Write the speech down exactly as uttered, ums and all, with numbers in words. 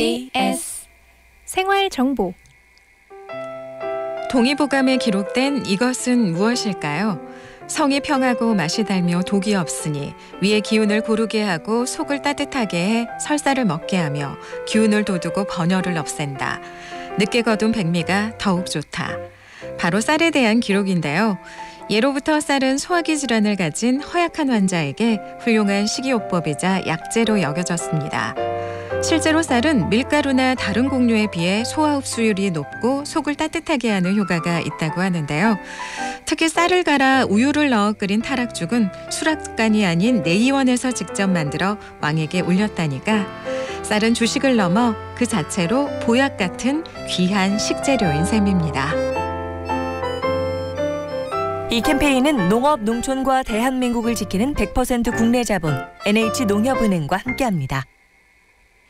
엠비에스 생활정보. 동의보감에 기록된 이것은 무엇일까요? 성이 평하고 맛이 달며 독이 없으니 위의 기운을 고르게 하고 속을 따뜻하게 해 설사를 먹게 하며 기운을 돋우고 번열을 없앤다. 늦게 거둔 백미가 더욱 좋다. 바로 쌀에 대한 기록인데요. 예로부터 쌀은 소화기 질환을 가진 허약한 환자에게 훌륭한 식이요법이자 약재로 여겨졌습니다. 실제로 쌀은 밀가루나 다른 곡류에 비해 소화 흡수율이 높고 속을 따뜻하게 하는 효과가 있다고 하는데요. 특히 쌀을 갈아 우유를 넣어 끓인 타락죽은 수락관이 아닌 내의원에서 직접 만들어 왕에게 올렸다니까 쌀은 주식을 넘어 그 자체로 보약 같은 귀한 식재료인 셈입니다. 이 캠페인은 농업, 농촌과 대한민국을 지키는 백 퍼센트 국내 자본 엔에이치농협은행과 함께합니다.